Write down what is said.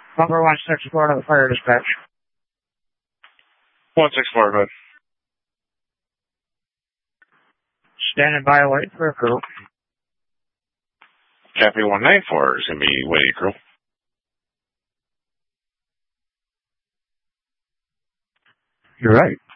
Number 164 to the fire dispatch. 164, bud. Standing by, waiting for a crew. Copy 194 is going to be waiting crew. You're right.